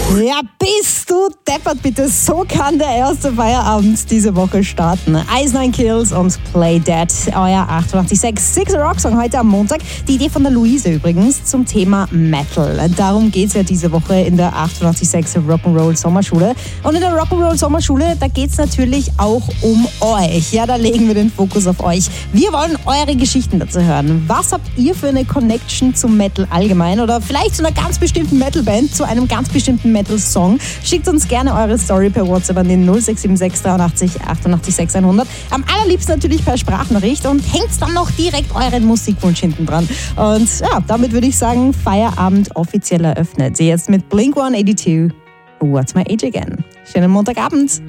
Ja, bist du deppert, bitte. So kann der erste Feierabend diese Woche starten. Ice Nine Kills und Play Dead, euer 88.6 Six Rock Song heute am Montag. Die Idee von der Luise übrigens zum Thema Metal. Darum geht es ja diese Woche in der 88.6 Rock'n'Roll Sommerschule. Und in der Rock'n'Roll Sommerschule, da geht es natürlich auch um euch. Ja, da legen wir den Fokus auf euch. Wir wollen eure Geschichten dazu hören. Was habt ihr für eine Connection zum Metal allgemein oder vielleicht zu einer ganz bestimmten Metalband, zu einem ganz bestimmten Metal-Song? Schickt uns gerne eure Story per WhatsApp an den 0676 83 88 100. Am allerliebsten natürlich per Sprachnachricht und hängt dann noch direkt euren Musikwunsch hinten dran. Und ja, damit würde ich sagen, Feierabend offiziell eröffnet. Jetzt mit Blink-182, What's My Age Again. Schönen Montagabend.